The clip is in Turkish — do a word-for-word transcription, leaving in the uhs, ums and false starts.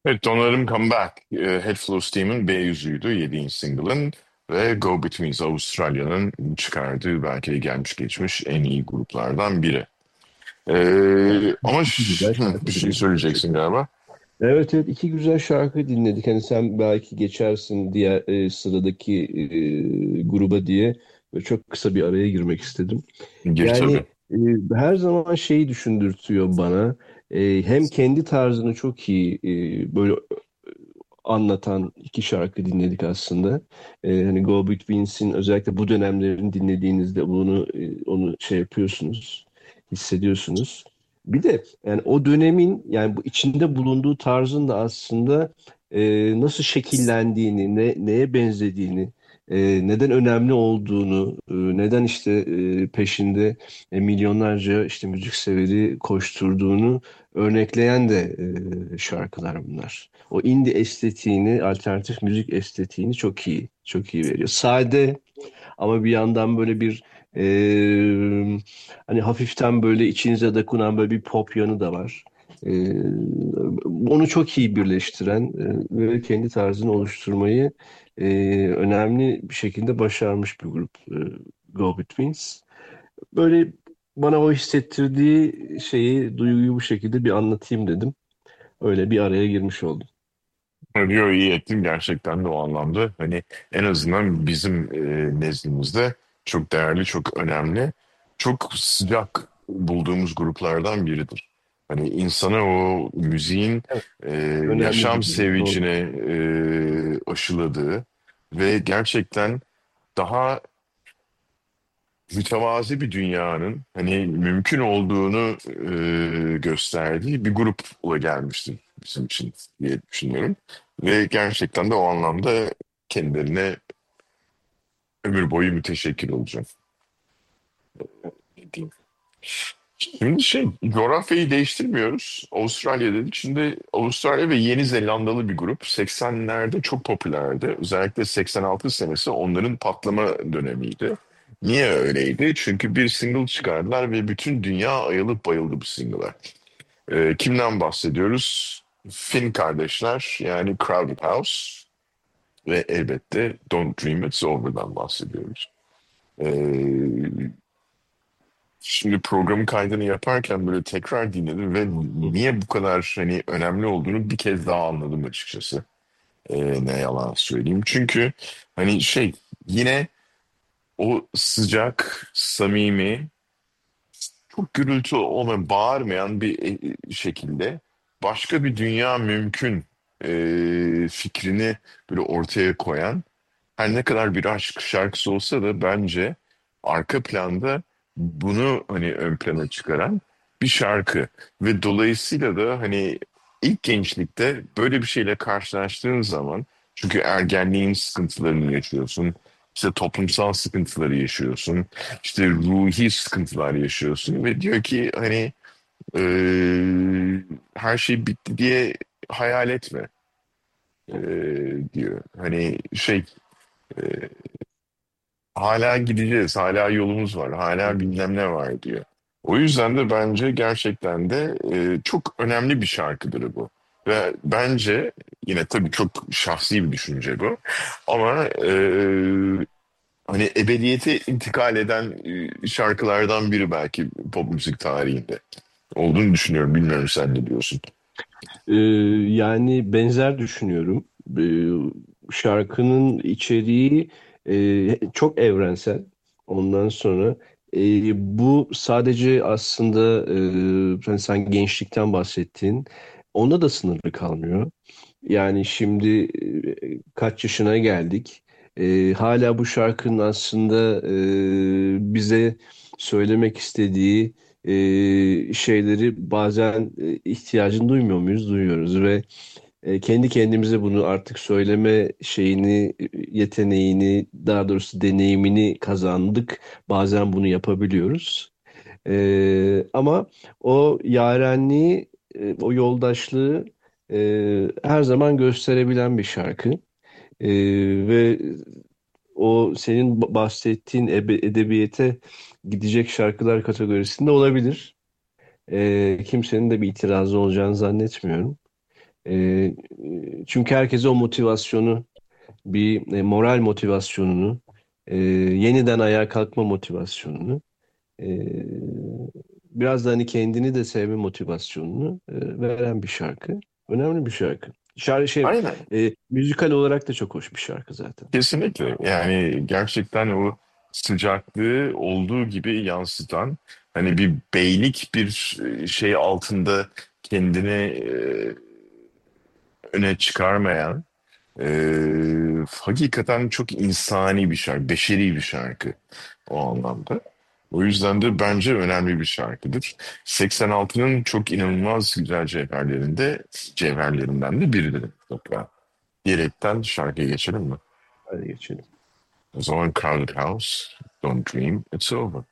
Evet, Donlarım Comeback, e, Head Full of Steam'in B yüzüydü, yedinci single'ın ve Go Betweens Avustralya'nın çıkardığı belki de gelmiş geçmiş en iyi gruplardan biri. Ee, ama İki ş- güzel hı, bir şarkı şey dinledik söyleyeceksin gerçekten. galiba. Evet, evet, iki güzel şarkı dinledik. Hani sen belki geçersin diğer e, sıradaki e, gruba diye ve çok kısa bir araya girmek istedim. Gir Yani tabii. e, her zaman şeyi düşündürtüyor bana. E, hem kendi tarzını çok iyi e, böyle anlatan iki şarkı dinledik aslında. E, hani Go Betweens'in özellikle bu dönemlerini dinlediğinizde bunu e, onu şey yapıyorsunuz, hissediyorsunuz. Bir de yani o dönemin yani bu içinde bulunduğu tarzın da aslında e, nasıl şekillendiğini, ne, neye benzediğini, e, neden önemli olduğunu, e, neden işte e, peşinde e, milyonlarca işte müzik severi koşturduğunu örnekleyen de e, şarkılar bunlar. O indie estetiğini, alternatif müzik estetiğini çok iyi, çok iyi veriyor. Sade ama bir yandan böyle bir e, hani hafiften böyle içinize dokunan böyle bir pop yanı da var. E, Onu çok iyi birleştiren e, ve kendi tarzını oluşturmayı e, önemli bir şekilde başarmış bir grup e, Go Betweens. Böyle bana o hissettirdiği şeyi, duyguyu bu şekilde bir anlatayım dedim. Öyle bir araya girmiş oldum. Diyor iyi ettin gerçekten de o anlamda. Hani en azından bizim e, nezdimizde çok değerli, çok önemli, çok sıcak bulduğumuz gruplardan biridir. Hani insana o müziğin Evet, e, önemli yaşam bir grup. Doğru. sevincini e, aşıladığı ve gerçekten daha mütevazi bir dünyanın hani mümkün olduğunu e, gösterdiği bir grupla gelmiştim bizim için diye düşünüyorum. Ve gerçekten de o anlamda kendilerine ömür boyu müteşekkir olacağım. Ne diyeyim. Şimdi şey, coğrafyayı değiştirmiyoruz. Avustralya dedik. Şimdi Avustralya ve Yeni Zelandalı bir grup. seksenlerde çok popülerdi. Özellikle seksen altı senesi onların patlama dönemiydi. Niye öyleydi? Çünkü bir single çıkardılar ve bütün dünya ayılıp bayıldı bu single'a. Ee, kimden bahsediyoruz? Finn kardeşler yani Crowded House ve elbette Don't Dream It's Over'dan bahsediyoruz. Ee, Şimdi programın kaydını yaparken böyle tekrar dinledim ve niye bu kadar hani önemli olduğunu bir kez daha anladım açıkçası. Ee, ne yalan söyleyeyim. Çünkü hani şey yine o sıcak, samimi, çok gürültü olmayan, bağırmayan bir e, şekilde başka bir dünya mümkün e, fikrini böyle ortaya koyan her ne kadar bir aşk şarkısı olsa da bence arka planda bunu hani ön plana çıkaran bir şarkı ve dolayısıyla da hani ilk gençlikte böyle bir şeyle karşılaştığın zaman çünkü ergenliğin sıkıntılarını yaşıyorsun, işte toplumsal sıkıntıları yaşıyorsun, işte ruhi sıkıntılar yaşıyorsun ve diyor ki hani eee, her şey bitti diye hayal etme eee, diyor. Hani şey hala gideceğiz, hala yolumuz var, hala bilmem ne var diyor. O yüzden de bence gerçekten de e, çok önemli bir şarkıdır bu. Ve bence yine tabii çok şahsi bir düşünce bu. Ama e, hani ebediyete intikal eden e, şarkılardan biri belki pop müzik tarihinde olduğunu düşünüyorum. Bilmiyorum sen ne diyorsun? Ee, Yani benzer düşünüyorum. Ee, şarkının içeriği e, çok evrensel. Ondan sonra e, bu sadece aslında e, hani sen gençlikten bahsettin. Onda da sınırlı kalmıyor. Yani şimdi e, kaç yaşına geldik. E, hala bu şarkının aslında e, bize söylemek istediği e, şeyleri bazen e, ihtiyacını duymuyor muyuz? Duyuyoruz ve e, kendi kendimize bunu artık söyleme şeyini, e, yeteneğini, daha doğrusu deneyimini kazandık. Bazen bunu yapabiliyoruz. E, ama o yarenliği, e, o yoldaşlığı e, her zaman gösterebilen bir şarkı. E, Ve o senin bahsettiğin ebe- edebiyete gidecek şarkılar kategorisinde olabilir. E, kimsenin de bir itirazı olacağını zannetmiyorum. E, Çünkü herkese o motivasyonu, bir e, moral motivasyonunu, e, yeniden ayağa kalkma motivasyonunu, e, biraz da hani kendini de sevme motivasyonunu e, veren bir şarkı. Önemli bir şarkı. Şarkı şey, Aynen. e, müzikal olarak da çok hoş bir şarkı zaten. Kesinlikle. Yani gerçekten o sıcaklığı olduğu gibi yansıtan, hani bir beylik bir e, şey altında kendini e, öne çıkarmayan, e, hakikaten çok insani bir şarkı, beşeri bir şarkı o anlamda. O yüzden de bence önemli bir şarkıdır. seksen altının çok inanılmaz güzel cevherlerinde, cevherlerinden de biridir mutlaka. Diyerekten şarkıya geçelim mi? Hadi geçelim. O zaman Crowded House, Don't Dream It's Over.